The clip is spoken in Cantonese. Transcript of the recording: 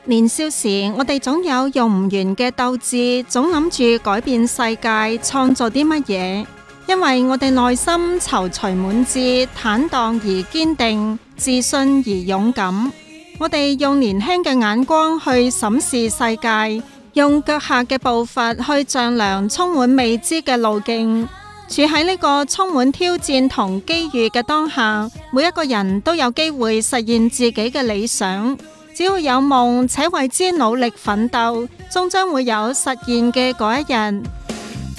年少時，我哋總有用唔完嘅鬥志，總諗住改變世界，創造啲乜嘢。因為我哋內心躊躇滿志，坦蕩而堅定，自信而勇敢。我哋用年輕嘅眼光去審視世界，用腳下嘅步伐去丈量充滿未知嘅路徑。處喺呢個充滿挑戰同機遇嘅當下，每一個人都有機會實現自己嘅理想。只要有夢且為之努力奮鬥，終將會有實現嘅嗰一日。